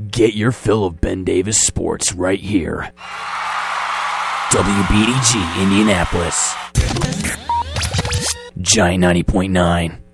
Get your fill of Ben Davis sports right here. WBDG Indianapolis. Giant 90.9.